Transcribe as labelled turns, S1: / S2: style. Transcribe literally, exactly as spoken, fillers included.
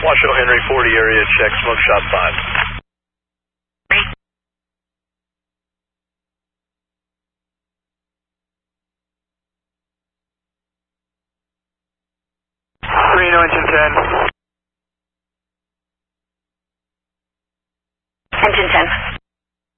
S1: Washington Henry forty area check, smoke shop five. Reno engine ten.